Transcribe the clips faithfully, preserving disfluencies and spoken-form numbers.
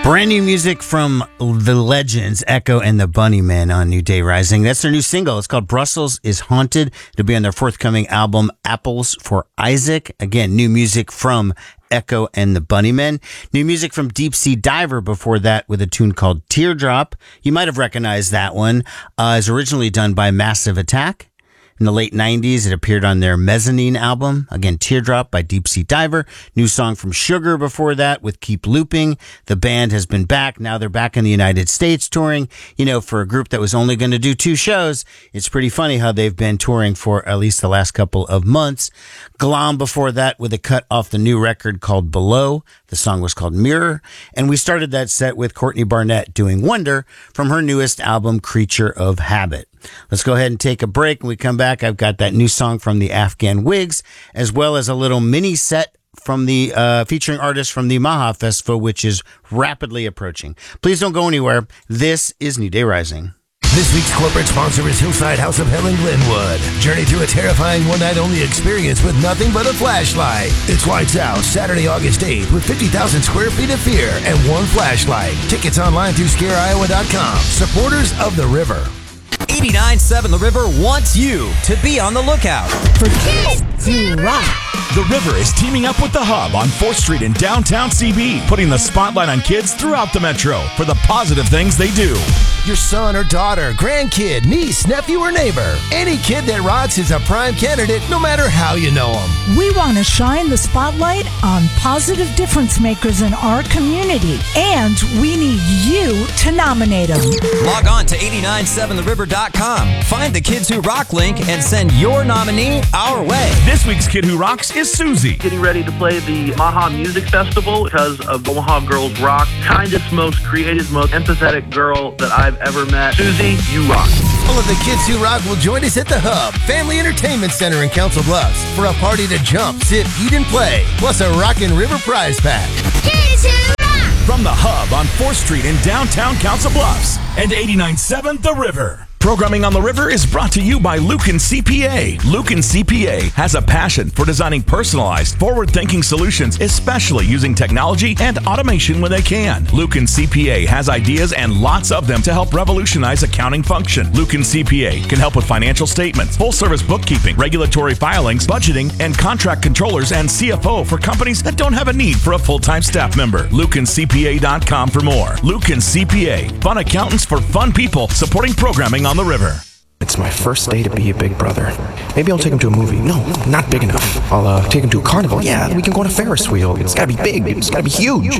Brand new music from the legends, Echo and the Bunnymen on New Day Rising. That's their new single. It's called Brussels is Haunted. It'll be on their forthcoming album, Apples for Isaac. Again, new music from Echo and the Bunnymen. New music from Deep Sea Diver before that with a tune called Teardrop. You might have recognized that one. Uh, it's originally done by Massive Attack. In the late nineties, it appeared on their Mezzanine album. Again, Teardrop by Deep Sea Diver. New song from Sugar before that with Keep Looping. The band has been back. Now they're back in the United States touring. You know, for a group that was only going to do two shows, it's pretty funny how they've been touring for at least the last couple of months. Glom before that with a cut off the new record called Below. The song was called Mirror. And we started that set with Courtney Barnett doing Wonder from her newest album, Creature of Habit. Let's go ahead and take a break. When we come back, I've got that new song from the Afghan Wigs, as well as a little mini set from the uh, featuring artists from the Maha Festival, which is rapidly approaching. Please don't go anywhere. This is New Day Rising. This week's corporate sponsor is Hillside House of Hell in Glenwood. Journey through a terrifying one-night-only experience with nothing but a flashlight. It's Lights Out, Saturday, August eighth, with fifty thousand square feet of fear and one flashlight. Tickets online through scare iowa dot com. Supporters of the River. eighty-nine point seven The River wants you to be on the lookout for kids who rock. The River is teaming up with The Hub on fourth street in downtown C B, putting the spotlight on kids throughout the metro for the positive things they do. Your son or daughter, grandkid, niece, nephew, or neighbor. Any kid that rots is a prime candidate, no matter how you know them. We want to shine the spotlight on positive difference makers in our community, and we need you to nominate them. Log on to eight nine seven the river dot com. Find the Kids Who Rock link and send your nominee our way. This week's Kid Who Rocks is Susie. Getting ready to play the Maha Music Festival because of Omaha Girls Rock. Kindest, most creative, most empathetic girl that I've ever met. Susie, you rock. All of the Kids Who Rock will join us at the Hub, Family Entertainment Center in Council Bluffs, for a party to jump, sit, eat, and play, plus a Rockin' River prize pack. Kids Who Rock! From the Hub on fourth street in downtown Council Bluffs and eighty-nine point seven The River. Programming on the River is brought to you by Lucan C P A. Lucan C P A has a passion for designing personalized, forward-thinking solutions, especially using technology and automation when they can. Lucan C P A has ideas and lots of them to help revolutionize accounting function. Lucan C P A can help with financial statements, full-service bookkeeping, regulatory filings, budgeting, and contract controllers and C F O for companies that don't have a need for a full-time staff member. Lucan C P A dot com for more. Lucan C P A, fun accountants for fun people supporting programming on the River. It's my first day to be a big brother. Maybe I'll take him to a movie. No, not big enough. I'll uh, take him to a carnival. Yeah, we can go on a Ferris wheel. It's gotta be big. It's gotta be huge.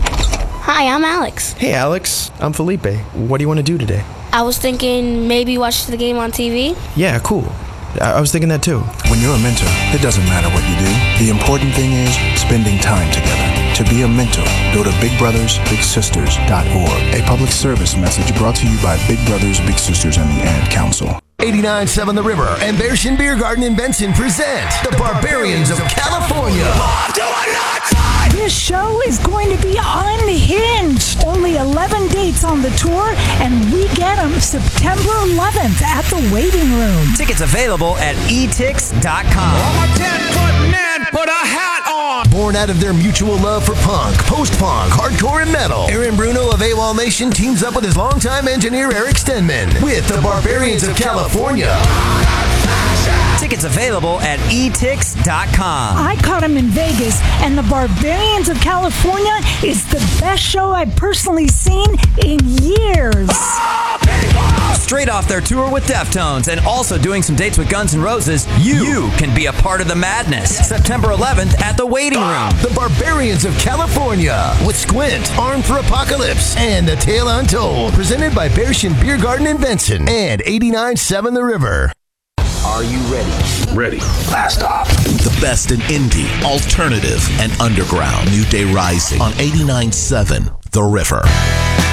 Hi, I'm Alex. Hey, Alex. I'm Felipe. What do you want to do today? I was thinking maybe watch the game on T V. Yeah, cool. I, I was thinking that too. When you're a mentor, it doesn't matter what you do. The important thing is spending time together. To be a mentor, go to big brothers big sisters dot org. A public service message brought to you by Big Brothers Big Sisters and the Ad Council. eighty-nine point seven The River and Bearshin Beer Garden in Benson present the Barbarians of California. This show is going to be unhinged. Only eleven dates on the tour, and we get them September eleventh at the Waiting Room. Tickets available at e tix dot com. I'm a ten-foot man, put a hat on. Born out of their mutual love for punk, post-punk, hardcore, and metal, Aaron Bruno of AWOL Nation teams up with his longtime engineer Eric Stenman with the Barbarians of California. Tickets available at e tix dot com. I caught him in Vegas, and the Barbarians of California is the best show I've personally seen in years. Straight off their tour with Deftones and also doing some dates with Guns N' Roses, you, you can be a part of the madness. September eleventh at the Waiting Room. The Barbarians of California with Squint, Armed for Apocalypse, and The Tale Untold. Presented by Bearshin Beer Garden in Benson and eighty-nine point seven The River. Are you ready? Ready. Blast off. The best in indie, alternative, and underground. New Day Rising on eighty-nine point seven The River.